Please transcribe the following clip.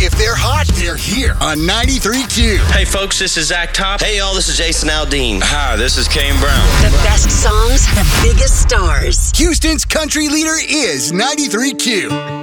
If they're hot, they're here on 93Q. Hey, folks, this is Zach Top. Hey, y'all, this is Jason Aldean. Hi, this is Kane Brown. The best songs, the biggest stars. Houston's country leader is 93Q.